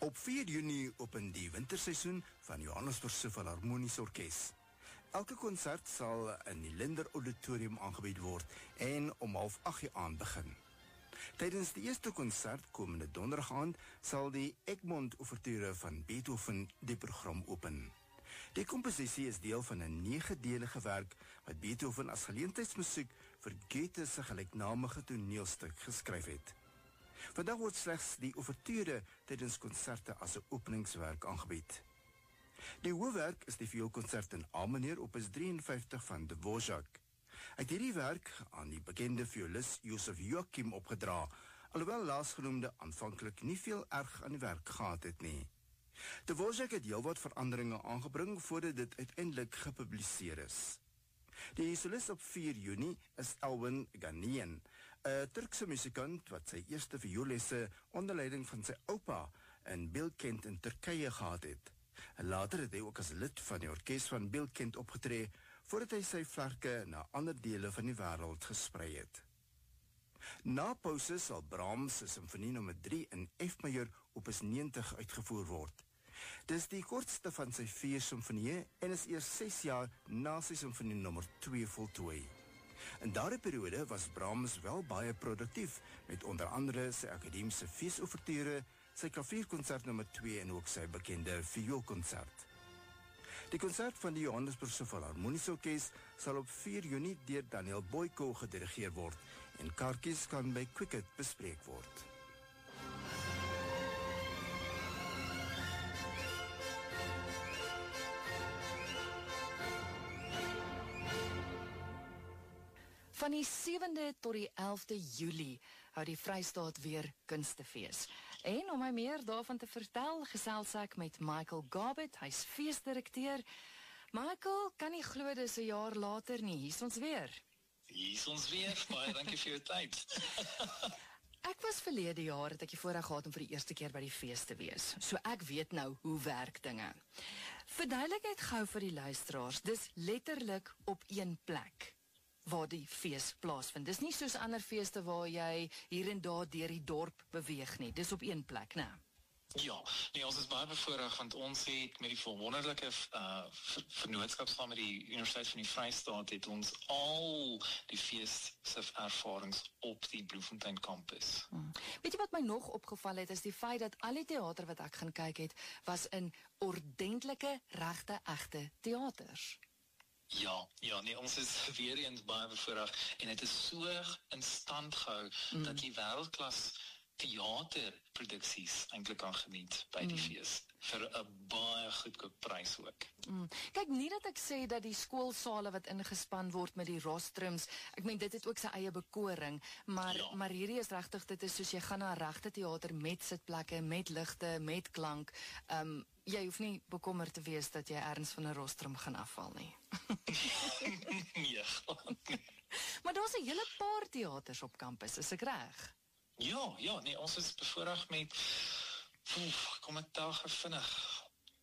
Op 4 Junie open die winterseisoen van Johannesburgse Philharmoniese Orkees. Elke konsert sal in die Linder Auditorium aangebied word en om 7:30 aand begin. Tydens die eerste konsert komende donderdag aand sal die Egmont Ouverture van Beethoven die program open. Die komposisie is deel van 'n 9-delige werk wat Beethoven as geleentheidsmusiek vir Goethe se gelyknamige toneelstuk geskryf het. Vandag word slegs die ouverture tydens konserte as 'n openingswerk aangebied. Die hoofwerk is die vioolkonsert in A mineur opus 53 van Dvorak. Hy het hierdie werk aan die bekende violis Josef Joachim opgedra, alhoewel laasgenoemde aanvanklik nie veel erg aan die werk gehad het nie. Dvorak het heelwat veranderinge aangebring voordat dit uiteindelik gepubliseer is. Die solis op 4 Junie is Elwin Ghanaian, 'n Turkse musikant wat sy eerste vioollesse onder leiding van sy oupa in Bilkent in Turkye gehad het. Later het hy ook as lid van die orkes van Bilkent opgetree, voordat hy sy vlerke na ander dele van die wêreld gesprei het. Na pouse sal Brahms se simfonie nommer 3 in F majeur opus 90 uitgevoer word. Dis die kortste van sy 4 simfonieë en is eers 6 jaar na sy simfonie nommer 2 voltooi. In daardie periode was Brahms wel baie produktief, met onder andere sy akademiese feesouverture, sy klavierkonsert nommer 2 en ook sy bekende vioolkonsert. Die konsert van die Johannesburgse Philharmoniese Orkees sal op 4 Junie deur Daniel Boyko gedirigeer word en kaartjies kan by Quicket bespreek word. Van die 7de tot die 11de Julie hou die Vrystaat weer kunstefees. En om my meer daarvan te vertel, gesels ek met Michael Garbett, hy's feesdirekteur. Michael, kan nie glo dis 'n jaar later nie, hier's ons weer. Hier's ons weer, baie dankie vir jou tyd. Ek was verlede jaar, het ek die voorreg gehad om vir die eerste keer by die fees te wees. So ek weet nou hoe werk dinge. Verduidelikheid gou vir die luisteraars, dis letterlik op een plek waar die fees plaasvind. Dis nie soos ander feeste waar jy hier en daar deur die dorp beweeg nie. Dis op een plek, né? Ja, nee, ons is baie bevoorreg, want ons het met die wonderlike vennootskap saam met die Universiteit van die Vrystaat het ons al die fees se ervarings op die Bloemfontein kampus. Weet jy wat my nog opgeval het, is die feit dat al die teater wat ek gaan kyk het, was in ordentlike, regte, egte teaters. Ja, nee, ons is weer eens baie bevoorreg en het is so in stand gehou dat die wêreldklas theaterproduksies eintlik kan geniet by die fees vir 'n baie goedkoop prys ook. Kyk, nie dat ek sê dat die skoolsale wat ingespan word met die rostrums, ek meen dit het ook sy eie bekoring, maar hierdie is regtig, dit is soos jy gaan na 'n regte teater met sitplekke, met ligte, met klank. Jy hoef nie bekommerd te wees dat jy ergens van 'n rostrum gaan afval nie. Ja. Maar daar's 'n hele paar teaters op kampus, is ek reg? Ja, nee, ons is bevoorreg met, kom ek tel vinnig,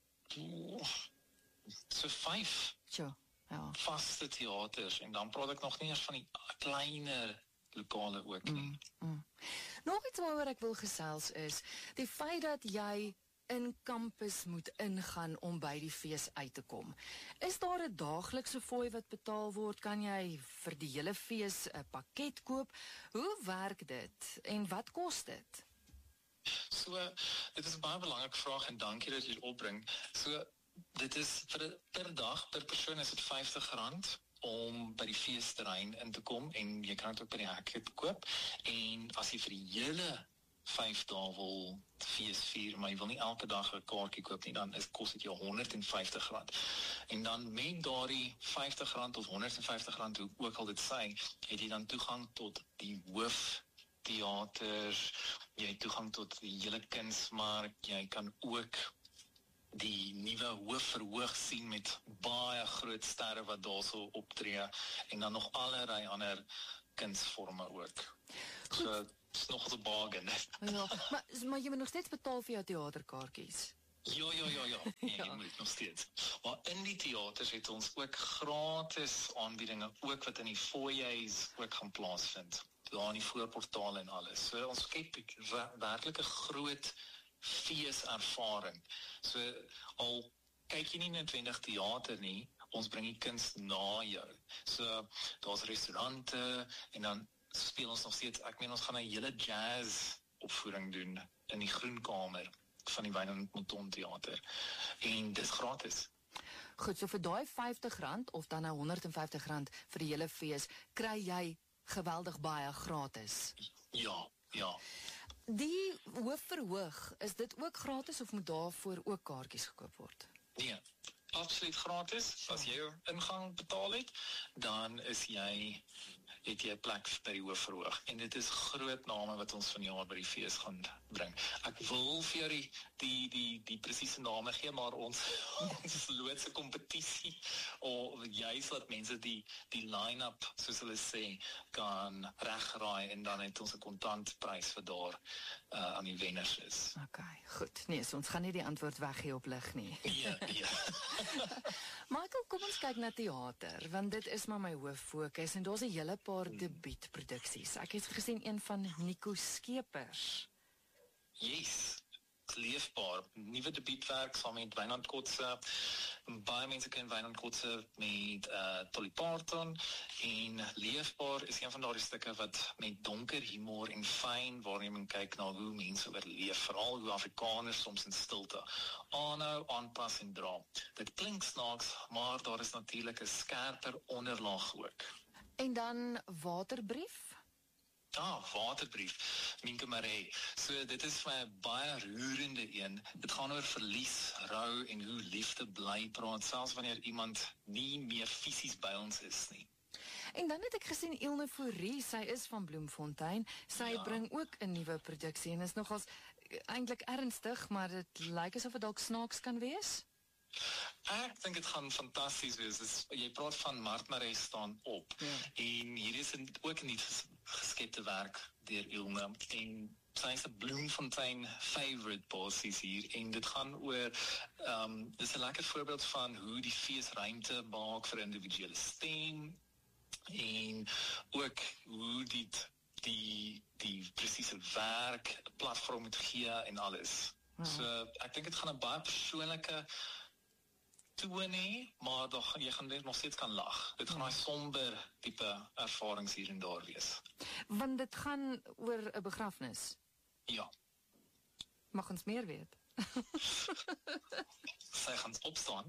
so 5 ja. vaste teaters, en dan praat ek nog nie eens van die kleiner lokale ook nie. Nog iets waaroor ek wil gesels is, die feit dat jy in kampus moet ingaan om by die fees uit te kom. Is daar 'n daaglikse fooi wat betaal word? Kan jy vir die hele fees 'n pakket koop? Hoe werk dit en wat kos dit? So, dit is 'n baie belangrike vraag en dankie dat jy dit opbring. So, dit is per dag, per persoon is dit R50 om by die feesterrein in te kom en jy kan dit ook by die hek koop. En as jy vir die hele 5 dae wil fees vier, maar jy wil nie elke dag 'n kaartjie koop nie, dan kos dit jou R150. En dan met daardie R50 of R150, hoe ook al dit sê, het jy dan toegang tot die hooftheaters, jy het toegang tot die hele kunsmark, jy kan ook die nuwe hoofverhoog sien met baie groot sterre wat daarso optree, en dan nog allerlei ander kunsvorme ook. So, is nog 'n bargain. Ja, maar jy moet nog steeds betaal vir jou teaterkaartjies. Ja. Nee, jy moet nog steeds. Maar in die teaters het ons ook gratis aanbiedinge, ook wat in die foyers ook gaan plaasvind. Daar in die voorportaal en alles. So ons skep werklik 'n groot feeservaring. So al kyk jy nie noodwendig teater nie, ons bring die kuns na jou. So daar's restaurante en dan speel ons nog steeds, ek meen ons gaan 'n hele jazz opvoering doen in die Groenkamer van die Wynand Mouton Theater. En dis gratis. Goed, so vir daai R50 of dan nou R150 vir die hele fees, kry jy geweldig baie gratis. Ja. Die hoofverhoog, is dit ook gratis of moet daarvoor ook kaartjies gekoop word? Nee, absoluut gratis. As jy jou ingang betaal het, dan het jy 'n plek by die hoofverhoog. En dit is groot name wat ons vanjaar by die fees gaan bring. Ek wil vir jou die presiese name gee, maar ons loodse kompetisie, of juist dat mense die line-up, soos hulle sê, kan regraai en dan het ons 'n kontantprys vir daar aan die wenners is. Okay, goed. Nee, so ons gaan nie die antwoord weggee op lig nie. Ja. Michael, kom ons kyk na teater, want dit is maar my hooffokus en daar's 'n hele paar debuutproduksies. Ek het gesien een van Nico Skeepers. Yes, leefbaar. Nuwe debuutwerk saam met Wynand Kotse. Baie mense ken Wynand Kotse met Dolly Parton, en leefbaar is een van daardie stukke wat met donker humor en fyn waarin men kyk na hoe mense oorleef, veral hoe Afrikaners soms in stilte aanhou, aanpas en dra. Dit klink snaaks, maar daar is natuurlik 'n skerper onderlaag ook. En dan Waterbrief. Waterbrief, Minke Maree. So dit is vir my 'n baie roerende een. Dit gaan oor verlies, rou en hoe liefde bly praat, selfs wanneer iemand nie meer fisies by ons is nie. En dan het ek gesien Ilne Fourie, sy is van Bloemfontein. Sy bring ook 'n nuwe produksie en is nogals eintlik ernstig, maar dit lyk asof dit dalk snaaks kan wees. Ek dink dit gaan fantasties wees. Jy praat van Mart Maree staan op. En hier is ook nie geskepte werk deur Ilne. En sy is 'n Bloemfontein favorite basies hier. En dit gaan oor, dis 'n lekker voorbeeld van hoe die fees ruimte maak vir individuele stem. En ook hoe die presiese werk, 'n platform moet gee en alles. So ek dink dit gaan 'n baie persoonlike toon hê, maar jy gaan net nog steeds kan lag. Dit gaan 'n somber tipe ervarings hier en daar wees. Want dit gaan oor 'n begrafnis. Ja. Mag ons meer weet? Sy gaan opstaan.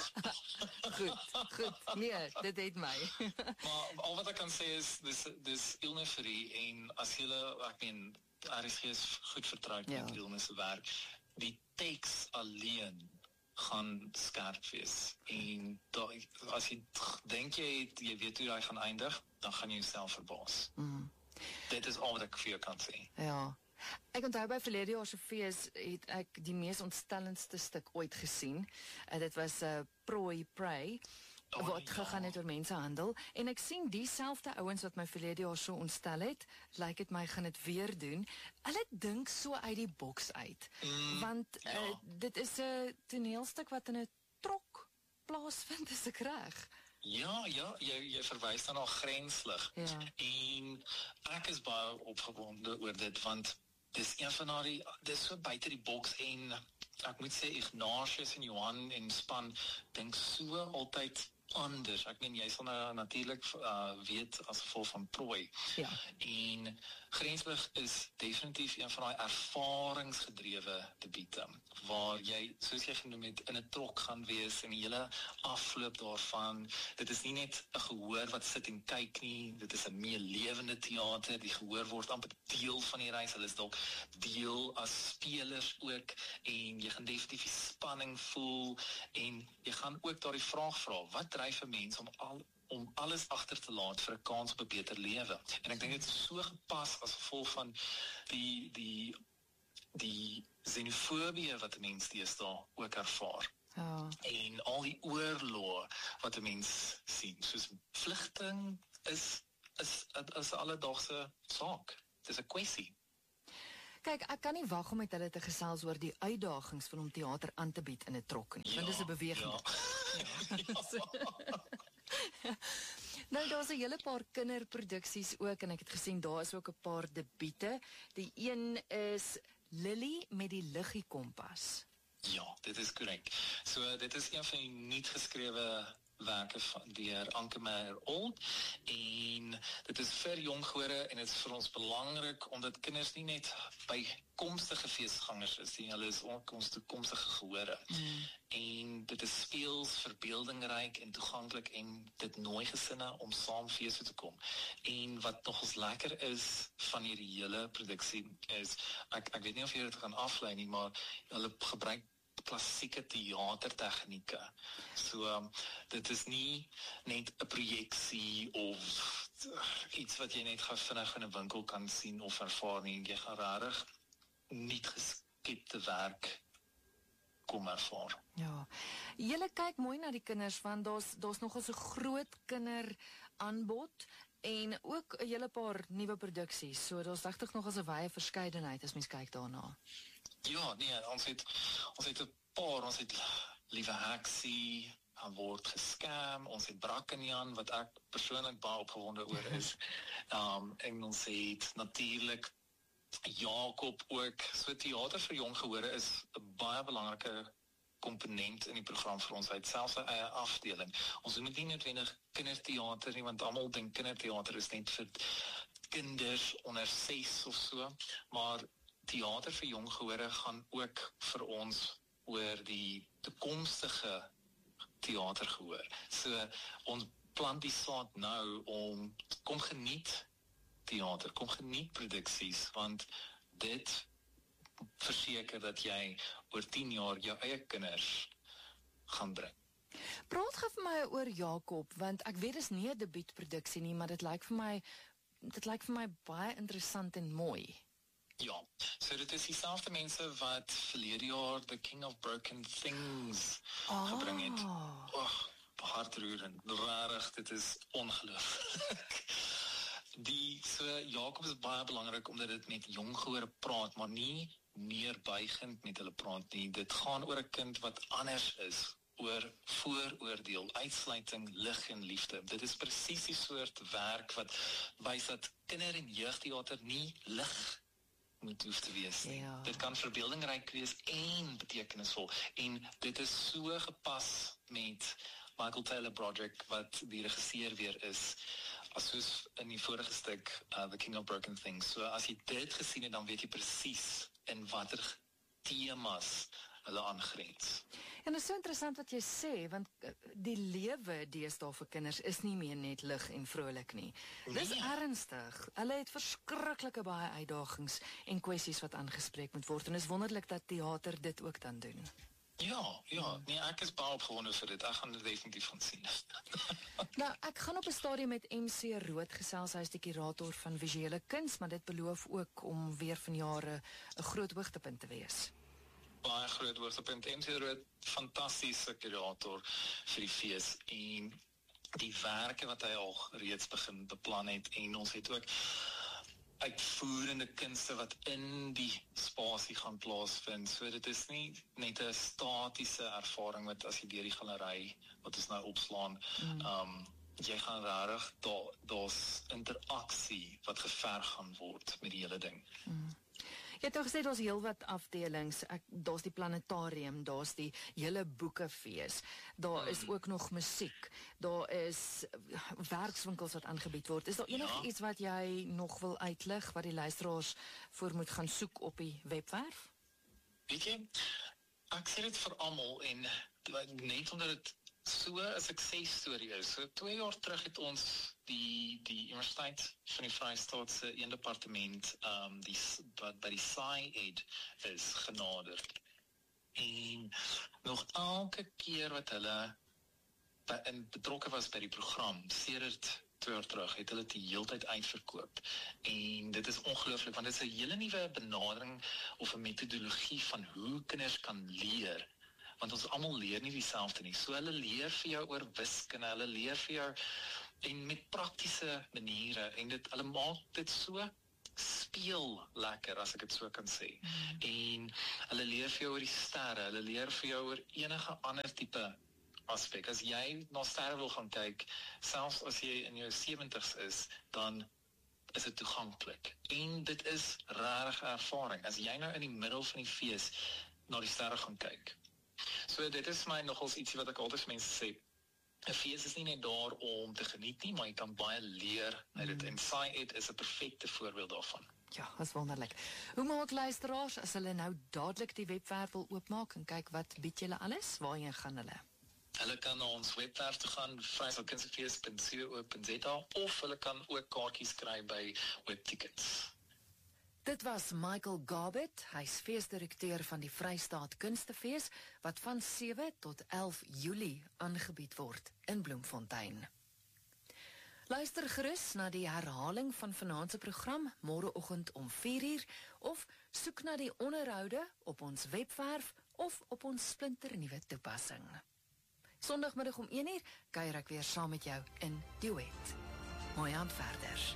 Goed. Nee, dit het my. Maar al wat ek kan sê is, dis Ilne Fourie, en as julle, ek meen, RSG is goed vertroud met Ilne se werk. Die teks alleen gaan skerp wees. En as jy dink jy weet hoe hy gaan eindig, dan gaan jy jouself verbaas. Dit is al wat ek vir jou kan sê. Ja. Ek onthou by verlede jaar se fees het ek die mees ontstellendste stuk ooit gesien. Dit was 'n Prooi Prey wat gegaan het oor mensenhandel, en ek sien dieselfde ouens wat my verlede jaar so ontstel het, lyk dit my gaan dit weer doen. Hulle dink so uit die boks uit. Want dit is 'n toneelstuk wat in 'n trok plaasvind, is ek reg? Ja, jy verwys dan na Grenslig. En ek is baie opgewonde oor dit, want dis een van dis so buite die boks, en ek moet sê Ignatius en Johan en span dink so altyd anders. Ek meen, jy sal nou natuurlik weet as gevolg van Prooi. En Grenslig is definitief een van daai ervaringsgedrewe debiete, waar jy, soos jy genoem het, in 'n trok gaan wees en die hele afloop daarvan. Dit is nie net 'n gehoor wat sit en kyk nie, dit is 'n meelewende teater. Die gehoor word amper deel van die reis. Hulle is dalk deel as spelers ook, en jy gaan definitief die spanning voel, en jy gaan ook daardie vraag vra, wat dryf 'n mens om alles agter te laat vir 'n kans op 'n beter lewe? En ek dink dit is so gepas as gevolg van die xenofobie wat 'n mens deesdae ook ervaar. En al die oorloë wat 'n mens sien, soos vlugting is 'n alledaagse saak. Dit is 'n kwessie. Kyk, ek kan nie wag om met hulle te gesels oor die uitdagings van om teater aan te bied in 'n trok nie. Want dis 'n beweging. Nou, daar's 'n hele paar kinderproduksies ook, en ek het gesien daar is ook 'n paar debiete. Die een is Lily met die liggie kompas. Ja, dit is korrek. So dit is een van die nuut geskrewe werke deur Anke Meyer-Old en dit is vir jonghore en dit is vir ons belangrik omdat kinders nie net bykomstige feesgangers is nie, hulle is ook ons toekomstige gehore. En dit is speels, verbeeldingryk en toeganklik en dit nooi gesinne om saam fees toe te kom. En wat nogals lekker is van hierdie hele produksie is, ek weet nie of jy dit gaan aflei nie, maar hulle gebruik klassieke theatertegnieke. So, dit is nie net 'n projeksie of iets wat jy net gou vinnig in 'n winkel kan sien of ervaar nie. Jy gaan regtig nuut geskepte werk kom ervaar. Ja. Julle kyk mooi na die kinders want daar's nogal so groot kinderaanbod en ook 'n hele paar nuwe produksies. So daar's regtig nogal 'n wye verskeidenheid as mens kyk daarna. Ja, nee, ons het 'n paar, ons het Liewe Heksie, Hy word gescam, ons het Brak en Jan, wat ek persoonlik baie opgewonde oor is. En ons het natuurlik Jakob ook. So teater vir jong gehore is 'n baie belangrike komponent in die program vir ons. Hy het selfs 'n eie afdeling. Ons doen nie noodwendig kinderteater nie, want almal dink kinderteater is net vir kinders onder 6 of so, maar teater vir jong gehore gaan ook vir ons oor die toekomstige teater gehoor. So ons plant die saad nou om kom geniet teater, kom geniet produksies, want dit verseker dat jy oor 10 jaar jou eie kinders gaan bring. Praat gou vir my oor Jakob, want ek weet dis nie 'n debuutproduksie nie, maar dit lyk vir my baie interessant en mooi. Ja, so dit is dieselfde mense wat verlede jaar The King of Broken Things gebring het. Hartroerend, rarig, dit is ongelooflik. So Jakob is baie belangrik omdat dit met jong gehore praat, maar nie neerbuigend met hulle praat nie. Dit gaan oor 'n kind wat anders is, oor vooroordeel, uitsluiting, lig en liefde. Dit is presies die soort werk wat wys dat kinder- en jeugteater nie lig moet hoef te wees nie. Ja. Dit kan verbeeldingryk wees en betekenisvol. En dit is so gepas met Michael Taylor Broderick, wat die regisseur weer is, soos in die vorige stuk, The King of Broken Things. So as jy dit gesien het, dan weet jy presies in watter temas hulle aangrens. En dit is so interessant wat jy sê, want die lewe deesdae vir kinders is nie meer net lig en vrolik nie. Dis ernstig. Hulle het verskriklike baie uitdagings en kwessies wat aangespreek moet word, en is wonderlik dat teater dit ook dan doen. Ja, nee, ek is baie opgewonde vir dit. Ek gaan dit definitief van sien. Nou, ek gaan op 'n stadium met MC Rood gesels, hy is die kurator van visuele kuns, maar dit beloof ook om weer vanjaar 'n groot hoogtepunt te wees. Baie groot hoogtepunt. MC Rood, fantastiese kurator vir die fees en die werke wat hy al reeds begin beplan het, en ons het ook uitvoerende kunste wat in die spasie gaan plaasvind. So dit is nie net 'n statiese ervaring wat as jy deur die galery wat ons nou opslaan, jy gaan regtig daar's interaksie wat geverg gaan word met die hele ding. Jy het al gesê daar's heelwat afdelings. Daar's die planetarium, daar's die hele boekefees. Daar is ook nog musiek. Daar is werkswinkels wat aangebied word. Is daar enigiets wat jy nog wil uitlig wat die luisteraars voor moet gaan soek op die webwerf? Weet jy, ek sê dit vir almal en net omdat dit so 'n suksesstorie is. So 2 jaar terug het ons die Universiteit van die Vrystaat se een departement wat by die SciEd is genaderd. En nog elke keer wat hulle betrokke was by die program, sedert 2 jaar terug, het hulle die heeltyd uitverkoop. En dit is ongelooflik, want dit is 'n hele nuwe benadering of 'n metodologie van hoe kinders kan leer. Want ons almal leer nie dieselfde nie. So hulle leer vir jou oor wiskunde, hulle leer vir jou en met praktiese maniere, en hulle maak dit so speel lekker, as ek dit so kan sê. En hulle leer vir jou oor die sterre, hulle leer vir jou oor enige ander tipe aspek. As jy na sterre wil gaan kyk, selfs as jy in jou 70's is, dan is dit toeganklik. En dit is regtig 'n ervaring. As jy nou in die middel van die fees na die sterre gaan kyk. So dit is my nogals ietsie wat ek altyd vir mense sê. 'n Fees is nie net daar om te geniet nie, maar jy kan baie leer uit dit. En SciEd is 'n perfekte voorbeeld daarvan. Ja, dat is wonderlik. Hoe maak luisteraars as hulle nou dadelik die webwerf wil oopmaak en kyk wat bied julle alles? Waarheen gaan hulle? Hulle kan na ons webwerf toe gaan, vryheidskunstefees.co.za, of hulle kan ook kaartjies kry by Webtickets. Dit was Michael Garbett, hy's feesdirekteur van die Vrystaat Kunstefees, wat van 7 tot 11 Julie aangebied word in Bloemfontein. Luister gerus na die herhaling van vanaand se program môreoggend om 4:00 of soek na die onderhoude op ons webwerf of op ons splinternuwe toepassing. Sondagmiddag om 1:00 kuier ek weer saam met jou in Duet. Mooi aand verder.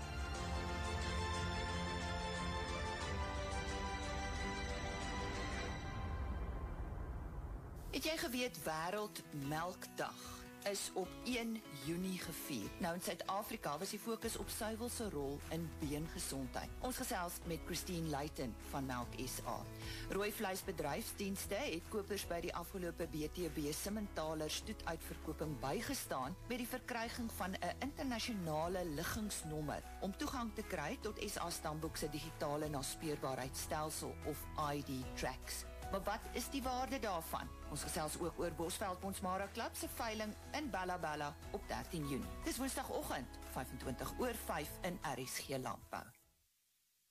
Het jy geweet Wêreldmelkdag is op 1 Junie gevier? Nou in Suid-Afrika was die fokus op suiwel se rol in beengesondheid. Ons gesels met Christine Luiten van Melk SA. Rooi vleisbedryfsdienste het kopers by die afgelope BTB Simmentaler stoetuitverkoping bygestaan met die verkryging van 'n internasionale liggingsnommer om toegang te kry tot SA Stamboek se digitale naspeurbaarheidstelsel of ID Tracks. Maar wat is die waarde daarvan? Ons gesels ook oor Bosveld Monsmara Klub se veiling in Bella Bella op 13 Junie. Dis Woensdagoggend, 5:25 in RSG Landbou.